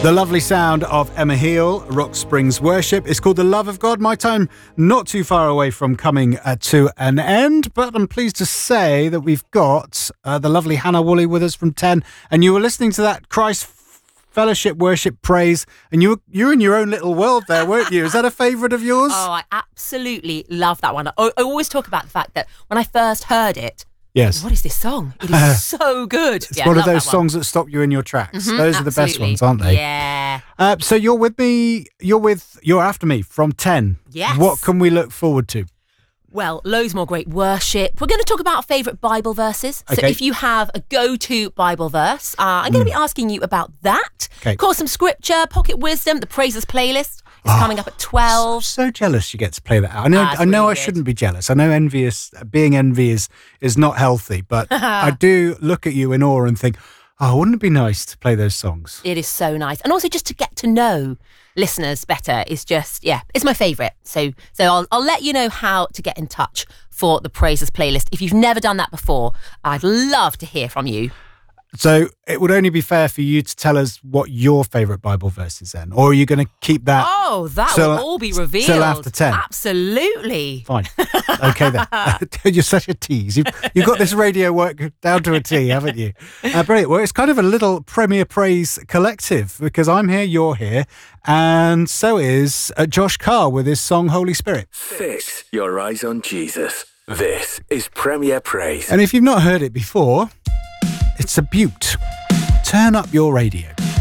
The lovely sound of Emma Heal, Rock Springs Worship. It's called The Love of God. My time not too far away from coming to an end, but I'm pleased to say that we've got the lovely Hannah Woolley with us from 10, and you were listening to that Christ Fellowship Worship Praise, and you're in your own little world there, weren't you? Is that a favourite of yours? Oh, I absolutely love that one. I always talk about the fact that when I first heard it, yes. What is this song? It is so good. It's one of those songs that stop you in your tracks. Mm-hmm, those are the best ones, aren't they? Yeah. So you're with me, you're after me from 10. Yes. What can we look forward to? Well, loads more great worship. We're going to talk about our favourite Bible verses. Okay. So if you have a go-to Bible verse, I'm going to be asking you about that. Okay. Of course, some scripture, pocket wisdom, the praises playlist is coming up at 12. So jealous you get to play that out. It's I know really I good. shouldn't be jealous. I know being envious is not healthy, but I do look at you in awe and think, oh, wouldn't it be nice to play those songs? It is so nice. And also just to get to know listeners better is just, it's my favourite. So I'll let you know how to get in touch for the Praises playlist. If you've never done that before, I'd love to hear from you. So it would only be fair for you to tell us what your favourite Bible verse is then, or are you going to keep that? Oh, that will all be revealed. Till after 10? Absolutely. Fine. Okay then. You're such a tease. You've got this radio work down to a T, haven't you? Brilliant. Well, it's kind of a little Premier Praise collective because I'm here, you're here, and so is Josh Carr with his song Holy Spirit. Fix your eyes on Jesus. This is Premier Praise. And if you've not heard it before, it's a beaut. Turn up your radio.